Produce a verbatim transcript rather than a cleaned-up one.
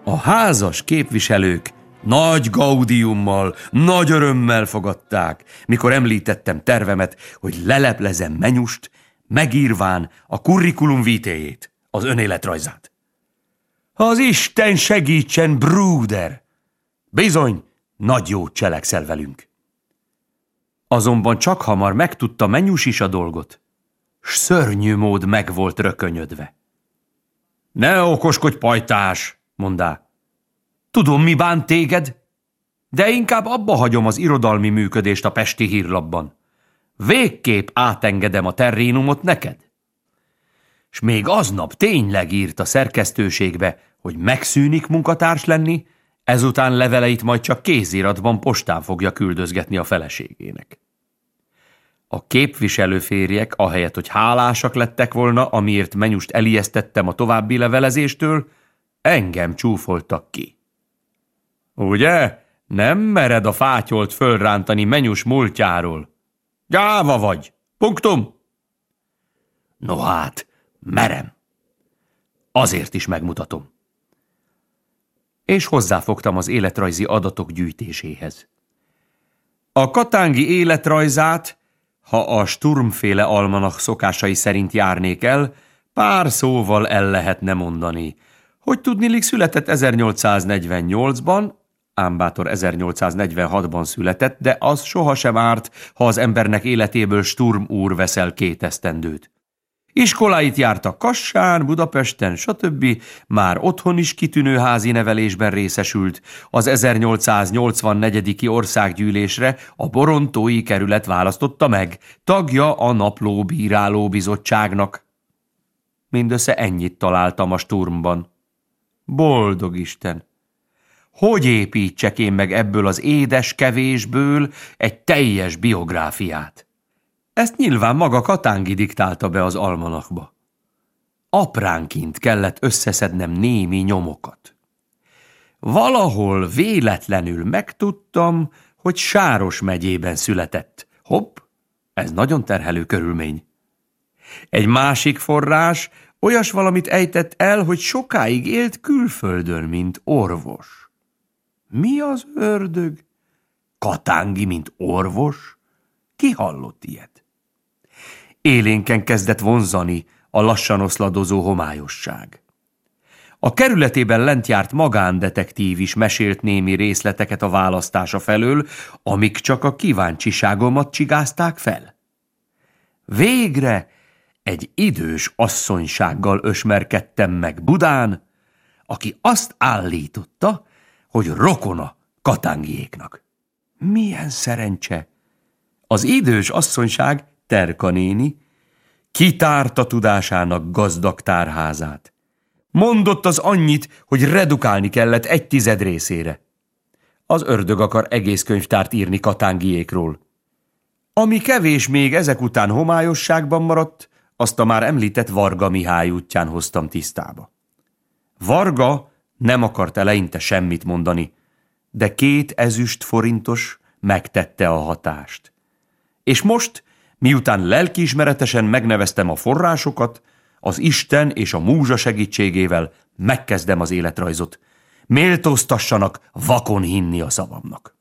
A házas képviselők nagy gaudiummal, nagy örömmel fogadták, mikor említettem tervemet, hogy leleplezem Menyust, megírván a curriculum vitae-jét, az önéletrajzát. Az Isten segítsen, Bruder! Bizony, nagy jót cselekszel velünk. Azonban csak hamar megtudta Menyus is a dolgot, s szörnyű mód meg volt rökönyödve. Ne okoskodj, pajtás, mondá. Tudom, mi bánt téged, de inkább abba hagyom az irodalmi működést a Pesti Hírlapban. Végképp átengedem a terrénumot neked. S még aznap tényleg írt a szerkesztőségbe, hogy megszűnik munkatárs lenni, ezután leveleit majd csak kéziratban postán fogja küldözgetni a feleségének. A képviselőférjek, ahelyett, hogy hálásak lettek volna, amiért Menyust elijesztettem a további levelezéstől, engem csúfoltak ki. Ugye? Nem mered a fátyolt fölrántani Menyus múltjáról. Gyáva vagy. Punktum. No hát, merem. Azért is megmutatom. És hozzáfogtam az életrajzi adatok gyűjtéséhez. A katángi életrajzát, ha a Sturmféle almanach szokásai szerint járnék el, pár szóval el lehetne mondani, hogy tudniillik született ezernyolcszáznegyvennyolcban, ám bátor ezernyolcszáznegyvenhatban született, de az sohasem árt, ha az embernek életéből Sturm úr veszel két esztendőt. Iskoláit jártak Kassán, Budapesten, stb. Már otthon is kitűnő házi nevelésben részesült. Az ezernyolcszáznyolcvannegyedik országgyűlésre a Borontói kerület választotta meg, tagja a Napló Bíráló Bizottságnak. Mindössze ennyit találtam a Sturmban. Boldog Isten! Hogy építsek én meg ebből az édes kevésből egy teljes biográfiát? Ezt nyilván maga Katángi diktálta be az almanachba. Apránként kellett összeszednem némi nyomokat. Valahol véletlenül megtudtam, hogy Sáros megyében született. Hopp, ez nagyon terhelő körülmény. Egy másik forrás olyas valamit ejtett el, hogy sokáig élt külföldön, mint orvos. Mi az ördög? Katángi, mint orvos? Ki hallott ilyet? Élénken kezdett vonzani a lassan oszladozó homályosság. A kerületében lent járt magándetektív is mesélt némi részleteket a választása felől, amik csak a kíváncsiságomat csigázták fel. Végre egy idős asszonysággal ösmerkedtem meg Budán, aki azt állította, hogy rokona Katángiéknak. Milyen szerencse! Az idős asszonyság, Terka néni, kitárta tudásának gazdag tárházát. Mondott az annyit, hogy redukálni kellett egy tized részére. Az ördög akar egész könyvtárt írni Katángiékról. Ami kevés még ezek után homályosságban maradt, azt a már említett Varga Mihály útján hoztam tisztába. Varga nem akart eleinte semmit mondani, de két ezüst forintos megtette a hatást. És most, miután lelkiismeretesen megneveztem a forrásokat, az Isten és a múzsa segítségével megkezdem az életrajzot. Méltóztassanak vakon hinni a szavamnak.